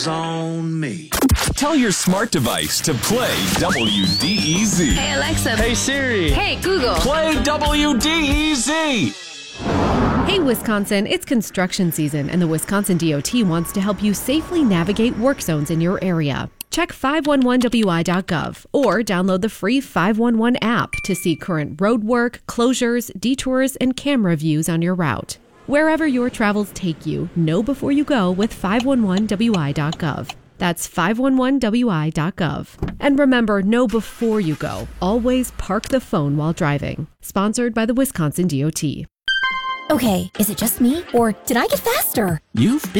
On me. Tell your smart device to play WDEZ. Hey Alexa. Hey Siri. Hey Google. Play WDEZ. Hey Wisconsin, it's construction season and the Wisconsin DOT wants to help you safely navigate work zones in your area. Check 511wi.gov or download the free 511 app to see current road work, closures, detours, and camera views on your route. Wherever your travels take you, know before you go with 511wi.gov. That's 511wi.gov. And remember, know before you go. Always park the phone while driving. Sponsored by the Wisconsin DOT. Okay, is it just me, or did I get faster? You've